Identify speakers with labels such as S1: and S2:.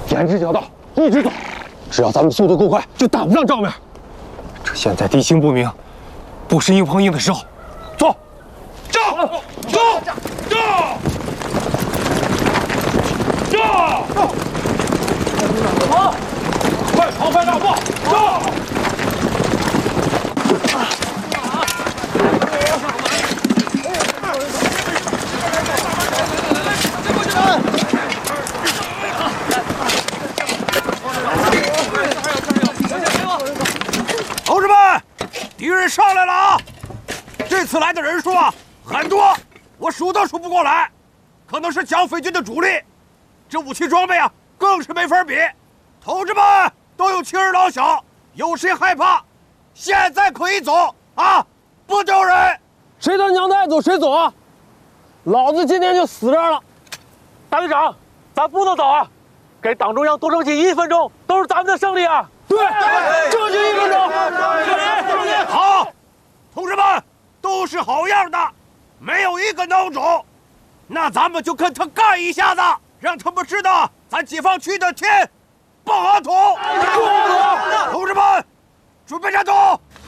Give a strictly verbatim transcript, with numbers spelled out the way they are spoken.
S1: 沿着这条道一直走，只要咱们速度够快，就打不上正面。这现在地形不明，不是硬碰硬的时候。走，站，走，站，站，好，快跑，快打步，站。
S2: 同志们，敌人上来了啊！这次来的人数啊很多，我数都数不过来，可能是剿匪军的主力。这武器装备啊更是没法比。同志们都有亲儿老小，有谁害怕？现在可以走啊，不丢人。
S3: 谁他娘的爱走谁走啊！老子今天就死这儿了。大队长，咱不能走啊！给党中央多争取一分钟，都是咱们的胜利啊！ 对，争取一分钟。
S2: 好，同志们都是好样的，没有一个孬种。那咱们就跟他干一下子，让他们知道咱解放区的天不好土。同志们，准备战斗！